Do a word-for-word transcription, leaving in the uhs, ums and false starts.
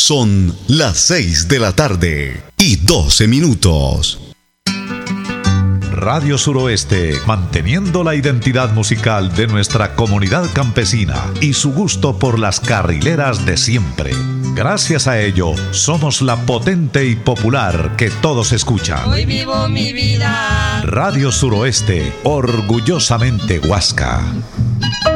Son las seis de la tarde y doce minutos. Radio Suroeste, manteniendo la identidad musical de nuestra comunidad campesina y su gusto por las carrileras de siempre. Gracias a ello, somos la potente y popular que todos escuchan. Hoy vivo mi vida. Radio Suroeste, orgullosamente Huasca.